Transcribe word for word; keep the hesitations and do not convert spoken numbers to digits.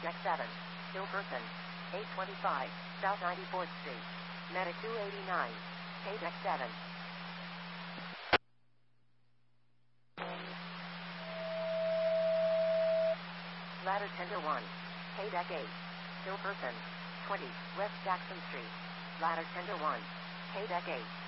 Deck seven. Hill Person. eight twenty-five, South ninety-fourth Street. Medic two eighty-nine. K Deck seven. Ladder Tender one. K Deck eight. Hill Person. twenty, West Jackson Street. Ladder Tender one. K Deck eight.